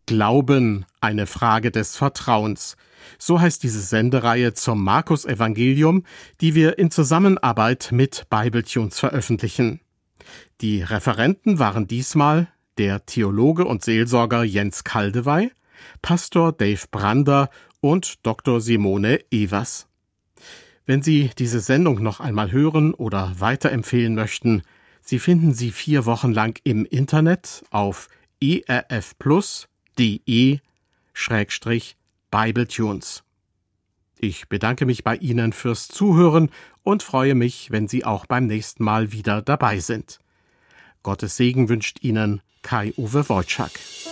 Glauben, eine Frage des Vertrauens. So heißt diese Sendereihe zum Markus-Evangelium, die wir in Zusammenarbeit mit Bibletunes veröffentlichen. Die Referenten waren diesmal der Theologe und Seelsorger Jens Kaldewey, Pastor Dave Brander und Dr. Simone Evers. Wenn Sie diese Sendung noch einmal hören oder weiterempfehlen möchten, Sie finden sie 4 Wochen lang im Internet auf erfplus.de/Bibletunes. Ich bedanke mich bei Ihnen fürs Zuhören und freue mich, wenn Sie auch beim nächsten Mal wieder dabei sind. Gottes Segen wünscht Ihnen Kai-Uwe Wojczak.